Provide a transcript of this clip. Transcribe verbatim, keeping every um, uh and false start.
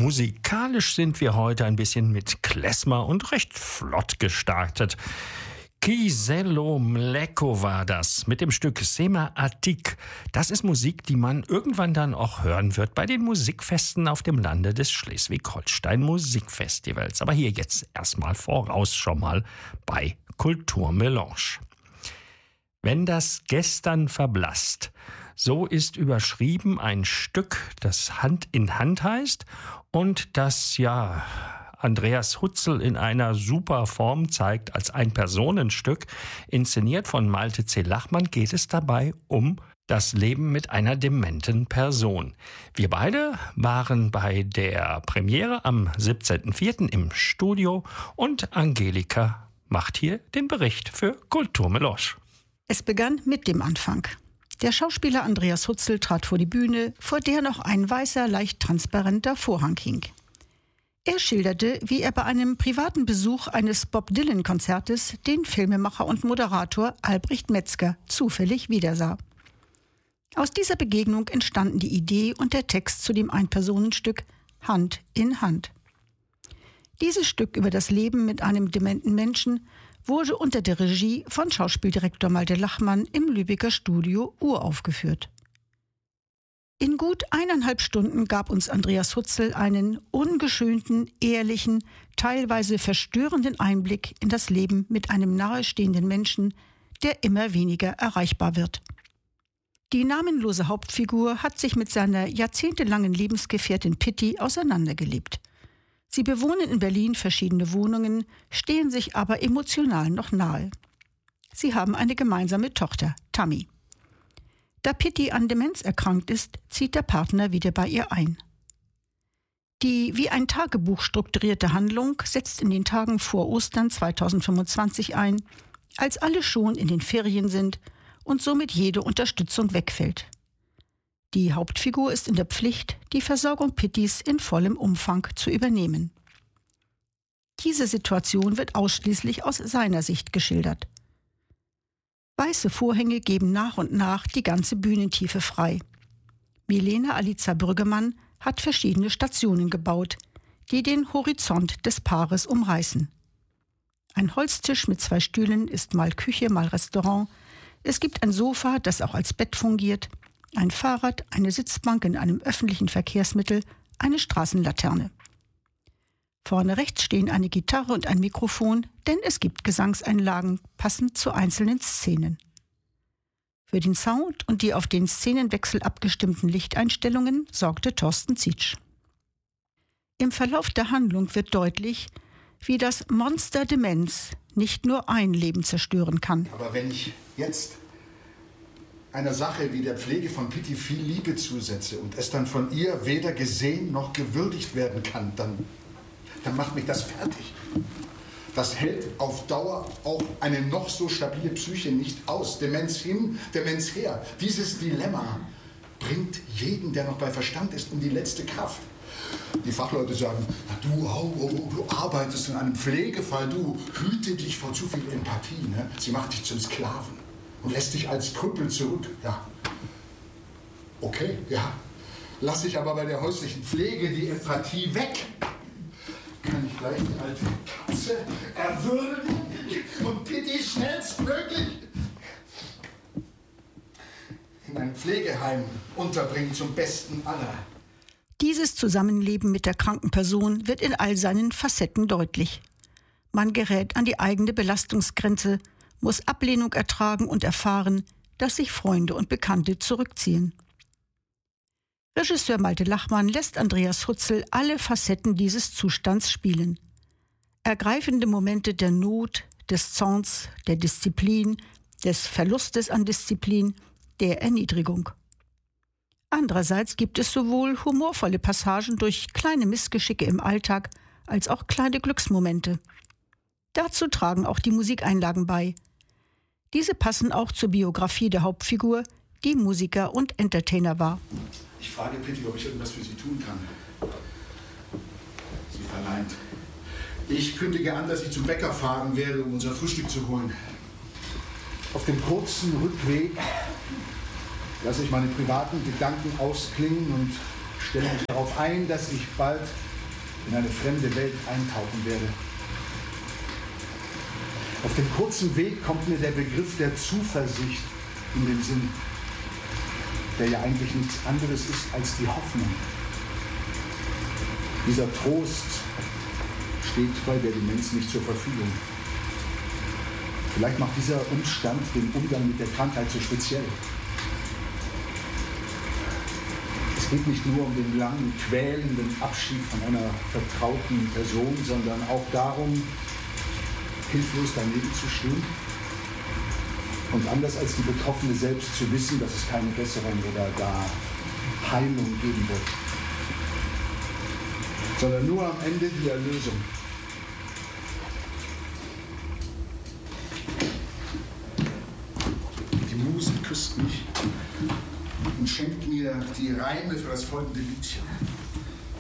Musikalisch sind wir heute ein bisschen mit Klezmer und recht flott gestartet. Kiselo Mleko war das mit dem Stück Sema Atik. Das ist Musik, die man irgendwann dann auch hören wird bei den Musikfesten auf dem Lande des Schleswig-Holstein Musikfestivals. Aber hier jetzt erstmal voraus schon mal bei Kulturmelange. Wenn das Gestern verblasst, so ist überschrieben ein Stück, das Hand in Hand heißt und das ja Andreas Hutzel in einer super Form zeigt als ein Personenstück. Inszeniert von Malte C. Lachmann geht es dabei um das Leben mit einer dementen Person. Wir beide waren bei der Premiere am siebzehnten vierten im Studio und Angelika macht hier den Bericht für Kulturmelange. Es begann mit dem Anfang. Der Schauspieler Andreas Hutzel trat vor die Bühne, vor der noch ein weißer, leicht transparenter Vorhang hing. Er schilderte, wie er bei einem privaten Besuch eines Bob-Dylan-Konzertes den Filmemacher und Moderator Albrecht Metzger zufällig wiedersah. Aus dieser Begegnung entstanden die Idee und der Text zu dem Ein-Personen-Stück Hand in Hand. Dieses Stück über das Leben mit einem dementen Menschen wurde unter der Regie von Schauspieldirektor Malte Lachmann im Lübecker Studio uraufgeführt. In gut eineinhalb Stunden gab uns Andreas Hutzel einen ungeschönten, ehrlichen, teilweise verstörenden Einblick in das Leben mit einem nahestehenden Menschen, der immer weniger erreichbar wird. Die namenlose Hauptfigur hat sich mit seiner jahrzehntelangen Lebensgefährtin Pitti auseinandergelebt. Sie bewohnen in Berlin verschiedene Wohnungen, stehen sich aber emotional noch nahe. Sie haben eine gemeinsame Tochter, Tammy. Da Pitti an Demenz erkrankt ist, zieht der Partner wieder bei ihr ein. Die wie ein Tagebuch strukturierte Handlung setzt in den Tagen vor Ostern zweitausendfünfundzwanzig ein, als alle schon in den Ferien sind und somit jede Unterstützung wegfällt. Die Hauptfigur ist in der Pflicht, die Versorgung Pittis in vollem Umfang zu übernehmen. Diese Situation wird ausschließlich aus seiner Sicht geschildert. Weiße Vorhänge geben nach und nach die ganze Bühnentiefe frei. Milena Aliza Brüggemann hat verschiedene Stationen gebaut, die den Horizont des Paares umreißen. Ein Holztisch mit zwei Stühlen ist mal Küche, mal Restaurant. Es gibt ein Sofa, das auch als Bett fungiert, ein Fahrrad, eine Sitzbank in einem öffentlichen Verkehrsmittel, eine Straßenlaterne. Vorne rechts stehen eine Gitarre und ein Mikrofon, denn es gibt Gesangseinlagen, passend zu einzelnen Szenen. Für den Sound und die auf den Szenenwechsel abgestimmten Lichteinstellungen sorgte Thorsten Zietsch. Im Verlauf der Handlung wird deutlich, wie das Monster Demenz nicht nur ein Leben zerstören kann. Aber wenn ich jetzt einer Sache wie der Pflege von Pitti viel Liebe zusetze und es dann von ihr weder gesehen noch gewürdigt werden kann, dann, dann macht mich das fertig. Das hält auf Dauer auch eine noch so stabile Psyche nicht aus. Demenz hin, Demenz her. Dieses Dilemma bringt jeden, der noch bei Verstand ist, um die letzte Kraft. Die Fachleute sagen, du, oh, oh, du arbeitest in einem Pflegefall, du hüte dich vor zu viel Empathie. Ne? Sie macht dich zum Sklaven und lässt dich als Krüppel zurück. Ja, okay, ja. Lass ich aber bei der häuslichen Pflege die Empathie weg. Kann ich gleich die alte Katze erwürgen und Pitti schnellstmöglich in ein Pflegeheim unterbringen zum Besten aller. Dieses Zusammenleben mit der kranken Person wird in all seinen Facetten deutlich. Man gerät an die eigene Belastungsgrenze, muss Ablehnung ertragen und erfahren, dass sich Freunde und Bekannte zurückziehen. Regisseur Malte Lachmann lässt Andreas Hutzel alle Facetten dieses Zustands spielen. Ergreifende Momente der Not, des Zorns, der Disziplin, des Verlustes an Disziplin, der Erniedrigung. Andererseits gibt es sowohl humorvolle Passagen durch kleine Missgeschicke im Alltag als auch kleine Glücksmomente. Dazu tragen auch die Musikeinlagen bei. Diese passen auch zur Biografie der Hauptfigur, die Musiker und Entertainer war. Ich frage Pitti, ob ich irgendwas für sie tun kann. Sie verneint. Ich kündige an, dass ich zum Bäcker fahren werde, um unser Frühstück zu holen. Auf dem kurzen Rückweg lasse ich meine privaten Gedanken ausklingen und stelle mich darauf ein, dass ich bald in eine fremde Welt eintauchen werde. Auf dem kurzen Weg kommt mir der Begriff der Zuversicht in den Sinn, der ja eigentlich nichts anderes ist als die Hoffnung. Dieser Trost steht bei der Demenz nicht zur Verfügung. Vielleicht macht dieser Umstand den Umgang mit der Krankheit so speziell. Es geht nicht nur um den langen, quälenden Abschied von einer vertrauten Person, sondern auch darum, hilflos daneben zu stehen und anders als die Betroffene selbst zu wissen, dass es keine Besserung oder gar Heilung geben wird, sondern nur am Ende die Erlösung. Die Muse küsst mich und schenkt mir die Reime für das folgende Liedchen.